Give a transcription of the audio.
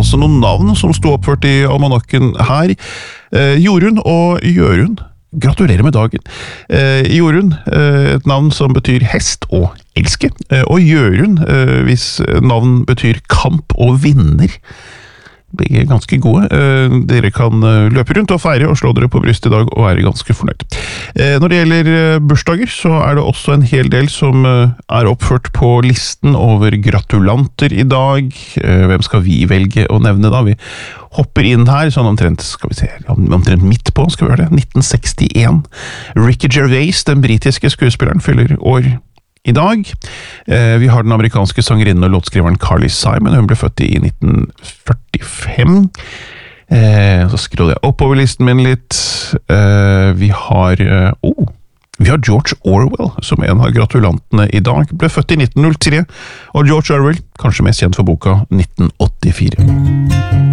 også noen navn som sto oppført i almanakken her. Jorunn og Jørund. Gratulerer med dagen. Jorunn, et navn som betyr hest og elske. Og Jørund, hvis navn betyr kamp og vinner. Begge er ganske gode. Dere kan løpe rundt og feire og slå dere på bryst i dag og være ganske fornøyd. Når det gjelder bursdager, så er det også en hel del som er oppført på listen over gratulanter i dag. Hvem skal vi velge å nevne da? Vi hopper inn her, sånn omtrent, skal vi se, omtrent midt på, skal vi gjøre det, 1961. Ricky Gervais, den britiske skuespilleren, fyller år i dag. Vi har den amerikanske sangerinnen og låtskriveren Carly Simon. Hun ble født i 1945. Så scroller jeg oppover listen min litt. Vi har George Orwell, som en av gratulantene i dag. Ble født i 1903, og George Orwell, kanskje mest kjent for boka 1984.